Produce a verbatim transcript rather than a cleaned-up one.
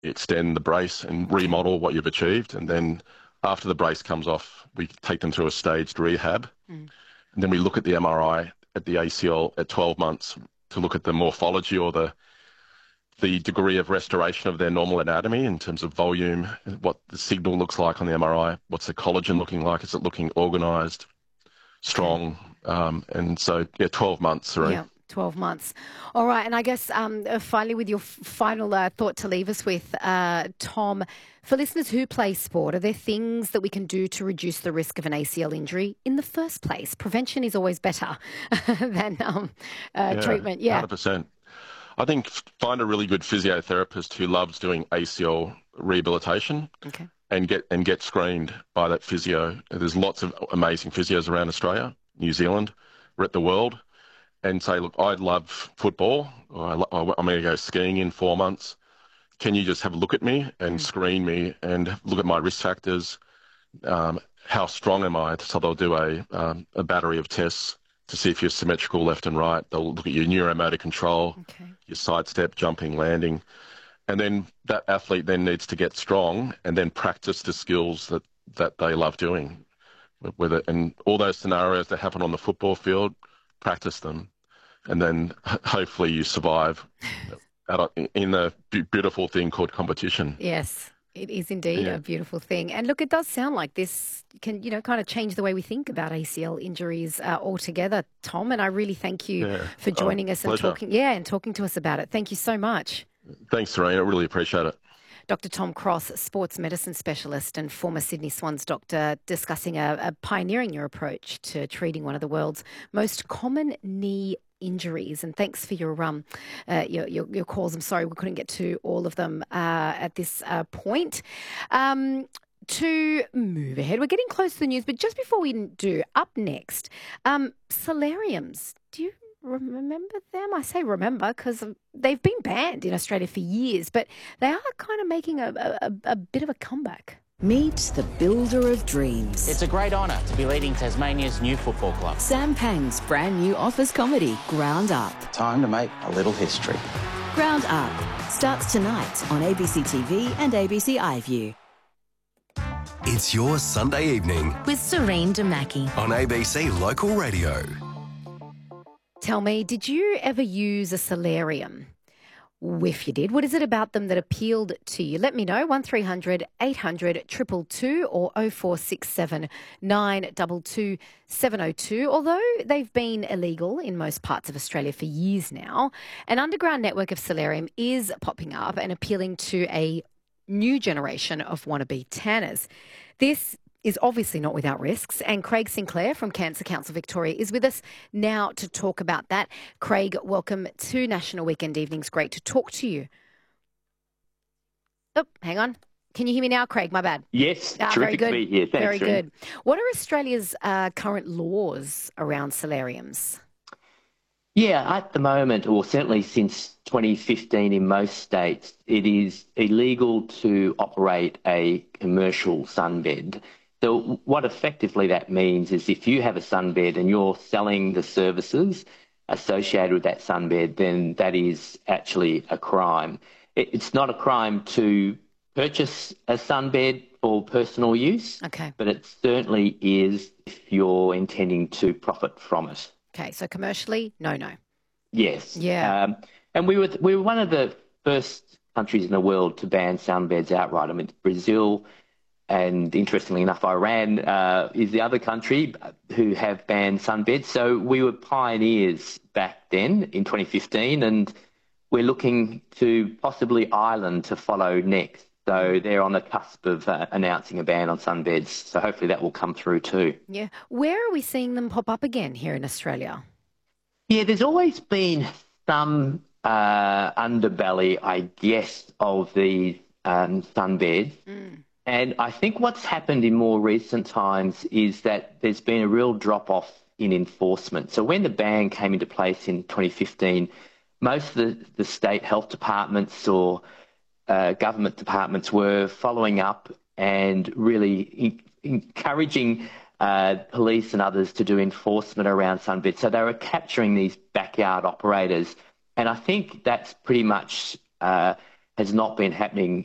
extend the brace and remodel what you've achieved. And then after the brace comes off, we take them through a staged rehab. Mm. And then we look at the M R I at the A C L at twelve months to look at the morphology or the the degree of restoration of their normal anatomy in terms of volume, what the signal looks like on the M R I, what's the collagen looking like, is it looking organised, strong? Um, and so, yeah, twelve months. Right? Yeah, twelve months. All right, and I guess um, uh, finally with your f- final uh, thought to leave us with, uh, Tom, for listeners who play sport, are there things that we can do to reduce the risk of an A C L injury in the first place? Prevention is always better than um, uh, yeah, treatment. Yeah, one hundred percent. I think find a really good physiotherapist who loves doing A C L rehabilitation. Okay. and get and get screened by that physio. There's lots of amazing physios around Australia, New Zealand, at the world, and say, look, I love football, or I, I'm going to go skiing in four months. Can you just have a look at me and mm. screen me and look at my risk factors? Um, how strong am I? So they'll do a, um, a battery of tests to see if you're symmetrical left and right. They'll look at your neuromotor control, okay. your sidestep, jumping, landing. And then that athlete then needs to get strong and then practice the skills that, that they love doing. Whether, and all those scenarios that happen on the football field, practice them. And then hopefully you survive in a beautiful thing called competition. Yes, it is indeed yeah. a beautiful thing. And look, it does sound like this can, you know, kind of change the way we think about A C L injuries uh, altogether, Tom. And I really thank you yeah. for joining oh, us pleasure. and talking, yeah, and talking to us about it. Thank you so much. Thanks, Serena. I really appreciate it. Doctor Tom Cross, sports medicine specialist and former Sydney Swans doctor, discussing a, a pioneering your approach to treating one of the world's most common knee injuries. And thanks for your um uh, your, your your calls. I'm sorry we couldn't get to all of them uh, at this uh, point. Um, to move ahead, we're getting close to the news, but just before we do, up next, um, solariums. Do you remember them? I say remember because they've been banned in Australia for years, but they are kind of making a, a, a bit of a comeback. Meet the builder of dreams. It's a great honour to be leading Tasmania's new football club. Sam Pang's brand new office comedy, Ground Up. Time to make a little history. Ground Up starts tonight on A B C T V and A B C iView. It's your Sunday evening with Serene Damaki on A B C Local Radio. Tell me, did you ever use a solarium? If you did, what is it about them that appealed to you? Let me know, one three hundred eight hundred two two two or oh four six seven nine two two seven oh two. Although they've been illegal in most parts of Australia for years now, an underground network of solarium is popping up and appealing to a new generation of wannabe tanners. This is obviously not without risks, and Craig Sinclair from Cancer Council Victoria is with us now to talk about that. Craig, welcome to National Weekend Evenings. Great to talk to you. Oh, hang on. Can you hear me now, Craig? My bad. Yes, ah, terrific very good. to be here. Thanks, very Rin. good. What are Australia's uh, current laws around solariums? Yeah, at the moment, or certainly since twenty fifteen in most states, it is illegal to operate a commercial sunbed. So what effectively that means is if you have a sunbed and you're selling the services associated with that sunbed, then that is actually a crime. It's not a crime to purchase a sunbed for personal use, okay, but it certainly is if you're intending to profit from it. Okay, so commercially, no, no. Yes. Yeah. Um, and we were we were one of the first countries in the world to ban sunbeds outright. I mean, Brazil. And interestingly enough, Iran uh, is the other country who have banned sunbeds. So we were pioneers back then in twenty fifteen, and we're looking to possibly Ireland to follow next. So they're on the cusp of uh, announcing a ban on sunbeds. So hopefully that will come through too. Yeah. Where are we seeing them pop up again here in Australia? Yeah, there's always been some uh, underbelly, I guess, of these um, sunbeds. Mm. And I think what's happened in more recent times is that there's been a real drop-off in enforcement. So when the ban came into place in twenty fifteen, most of the, the state health departments or uh, government departments were following up and really in- encouraging uh, police and others to do enforcement around sunbeds. So they were capturing these backyard operators. And I think that's pretty much uh, has not been happening